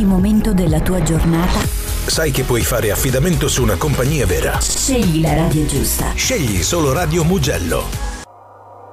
qualsiasi momento della tua giornata, sai che puoi fare affidamento su una compagnia vera. scegli la radio giusta. Scegli solo Radio Mugello.